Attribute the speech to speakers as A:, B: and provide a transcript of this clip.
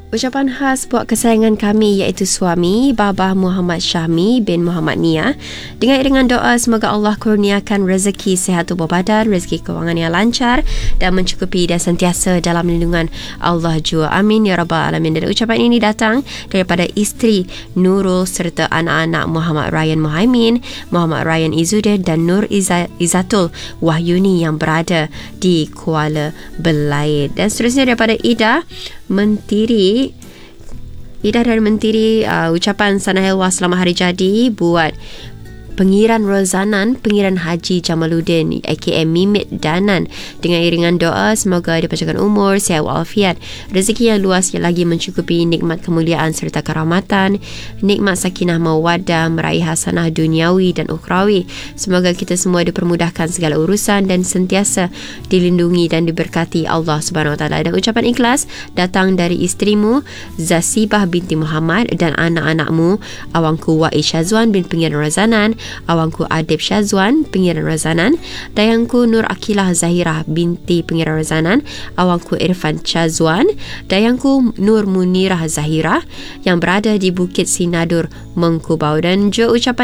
A: Ucapan khas buat kesayangan kami iaitu suami Babah Muhammad Syahmi bin Muhammad Nia. Dengan iringan doa semoga Allah kurniakan rezeki sihat tubuh badan, rezeki kewangan yang lancar dan mencukupi dan sentiasa dalam lindungan Allah jua. Amin ya rabbal alamin. Dan ucapan ini datang daripada isteri Nurul serta anak-anak Muhammad Ryan Muhaimin, Muhammad Ryan Izzuddin dan Nur Izzatul Wahyuni yang berada di Kuala Belait. Dan seterusnya daripada Ida dan Mentiri, ucapan Sanahilwah selamat hari jadi buat Pengiran Rozanan, Pengiran Haji Jamaluddin aka Mimit Danan. Dengan iringan doa semoga dipanjangkan umur, sihat walafiat, rezeki yang luas yang lagi mencukupi nikmat kemuliaan serta keramatan, nikmat sakinah mawaddah, meraih hasanah duniawi dan ukhrawi. Semoga kita semua dipermudahkan segala urusan dan sentiasa dilindungi dan diberkati Allah Subhanahu Wa Taala. Dan ucapan ikhlas datang dari isterimu Zasibah binti Muhammad dan anak-anakmu awangku Waiz Syazwan bin Pengiran Rozanan, awangku Adib Syazwan Pengiran Rozanan, dayangku Nur Akilah Zahirah binti Pengiran Rozanan, awangku Irfan Syazwan, dayangku Nur Munirah Zahirah yang berada di Bukit Sinadur Mengkubau. Dan juga ucapan